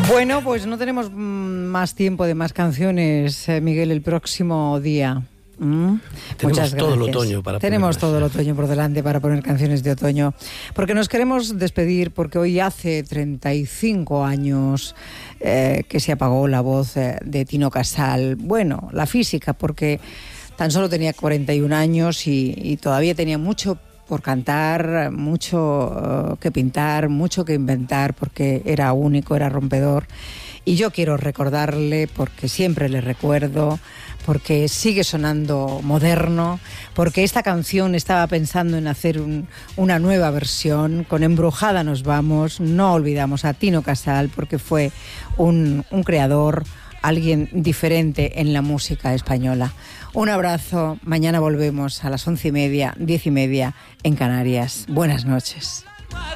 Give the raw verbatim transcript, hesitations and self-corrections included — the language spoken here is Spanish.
Bueno, pues no tenemos más tiempo de más canciones, eh, Miguel, el próximo día. ¿Mm? Tenemos Muchas todo el gracias. otoño para Tenemos ponerlas. todo el otoño por delante para poner canciones de otoño. Porque nos queremos despedir, porque hoy hace treinta y cinco años eh, que se apagó la voz eh, de Tino Casal. Bueno, la física, porque tan solo tenía cuarenta y un años y, y todavía tenía mucho por cantar, mucho uh, que pintar, mucho que inventar, porque era único, era rompedor. Y yo quiero recordarle, porque siempre le recuerdo, porque sigue sonando moderno, porque esta canción estaba pensando en hacer un, una nueva versión. Con Embrujada nos vamos, no olvidamos a Tino Casal, porque fue un, un creador, alguien diferente en la música española. Un abrazo, mañana volvemos a las once y media, diez y media en Canarias. Buenas noches.